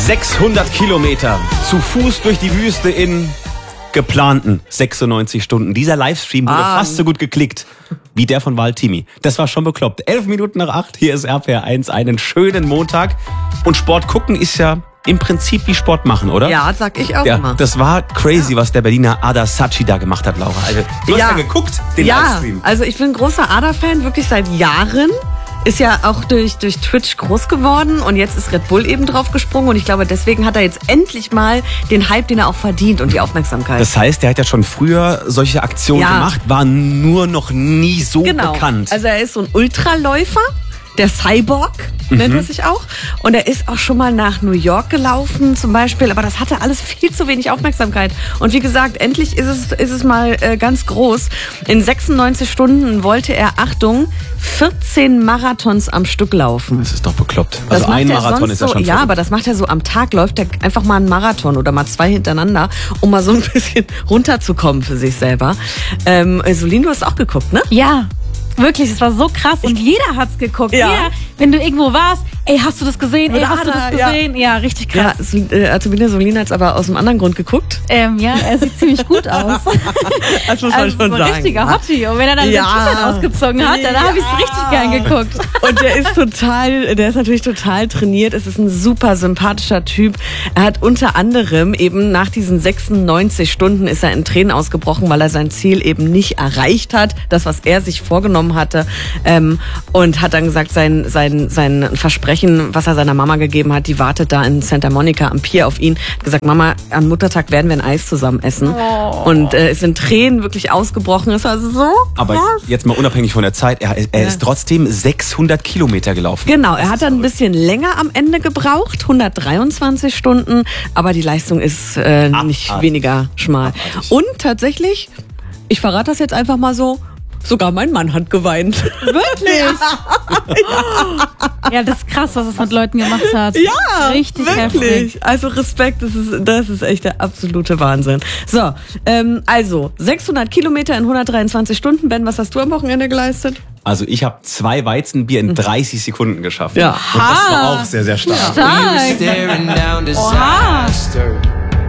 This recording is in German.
600 Kilometer zu Fuß durch die Wüste in geplanten 96 Stunden. Dieser Livestream wurde fast so gut geklickt wie der von Waltimi. Das war schon bekloppt. 11 Minuten nach 8, hier ist RPR1, einen schönen Montag. Und Sport gucken ist ja im Prinzip wie Sport machen, oder? Ja, sag ich auch immer. Das war crazy, was der Berliner Ada Sachi da gemacht hat, Laura. Also, du hast ja geguckt, den Livestream. Also ich bin großer Ada-Fan, wirklich seit Jahren. Ist ja auch durch Twitch groß geworden und jetzt ist Red Bull eben drauf gesprungen und ich glaube, deswegen hat er jetzt endlich mal den Hype, den er auch verdient und die Aufmerksamkeit. Das heißt, der hat ja schon früher solche Aktionen gemacht, war nur noch nie so bekannt. Also er ist so ein Ultraläufer, der Cyborg nennt er sich auch. Und er ist auch schon mal nach New York gelaufen zum Beispiel, aber das hatte alles viel zu wenig Aufmerksamkeit. Und wie gesagt, endlich ist es mal ganz groß. In 96 Stunden wollte er, Achtung, 14 Marathons am Stück laufen. Das ist doch bekloppt. Also ein Marathon ist ja schon Ja, aber das macht er so am Tag, läuft er einfach mal einen Marathon oder mal 2 hintereinander, um mal so ein bisschen runterzukommen für sich selber. Solin, du hast auch geguckt, ne? Ja. Wirklich, es war so krass und jeder hat's geguckt. Ja. Jeder, wenn du irgendwo warst, ey, hast du das gesehen? Ey, hast du das gesehen? Ja, richtig krass. Ja, Solin hat's aber aus einem anderen Grund geguckt. Ja, er sieht ziemlich gut aus. Das muss man schon so ein sagen. richtiger Hottie. Und wenn er dann sein T-Shirt ausgezogen hat, dann habe ich es richtig gern geguckt. Und der ist natürlich total trainiert. Es ist ein super sympathischer Typ. Er hat unter anderem eben nach diesen 96 Stunden ist er in Tränen ausgebrochen, weil er sein Ziel eben nicht erreicht hat. Das, was er sich vorgenommen hatte. Und hat dann gesagt, sein Versprechen, was er seiner Mama gegeben hat, die wartet da in Santa Monica am Pier auf ihn. Hat gesagt, Mama, am Muttertag werden wir ein Eis zusammen essen. Oh. Und ist in Tränen wirklich ausgebrochen. Es war so krass. Aber jetzt mal unabhängig von der Zeit, er ist trotzdem 600 Kilometer gelaufen. Genau, er hat dann ein bisschen länger am Ende gebraucht, 123 Stunden, aber die Leistung ist nicht weniger schmal. Abartig. Und tatsächlich, ich verrate das jetzt einfach mal so, sogar mein Mann hat geweint. Wirklich? Ja, das ist krass, was es mit Leuten gemacht hat. Ja, richtig wirklich. heftig. Also Respekt, das ist echt der absolute Wahnsinn. So, also 600 Kilometer in 123 Stunden. Ben, was hast du am Wochenende geleistet? Also ich habe 2 Weizenbier in 30 Sekunden geschafft. Ja. Und das war auch sehr, sehr stark. Stark. Staring down Oha. disaster.